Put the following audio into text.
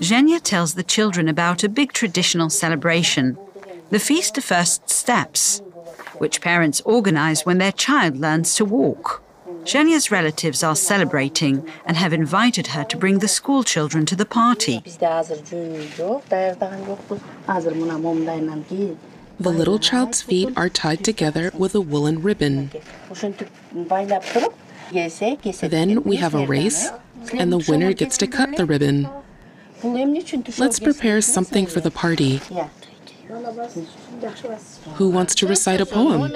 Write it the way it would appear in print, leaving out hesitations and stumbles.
Zhenya tells the children about a big traditional celebration, the Feast of First Steps, which parents organize when their child learns to walk. Zhenya's relatives are celebrating and have invited her to bring the school children to the party. The little child's feet are tied together with a woolen ribbon. Then we have a race, and the winner gets to cut the ribbon. Let's prepare something for the party. Who wants to recite a poem?